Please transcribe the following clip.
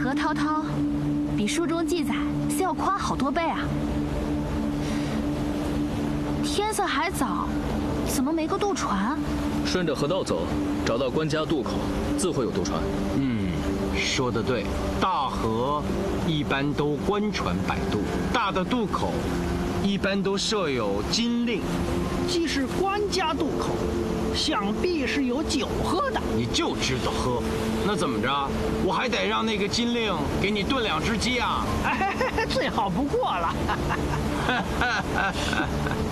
河滔滔，比书中记载需要宽好多倍啊！天色还早，怎么没个渡船？ 顺着河道走，找到官家渡口，自会有渡船。 说得对，大河一般都官船摆渡，大的渡口一般都设有金令。 既是官家渡口，想必是有酒喝的。 你就知道喝，那怎么着？我还得让那个金令给你炖2只鸡啊！ 最好不过了。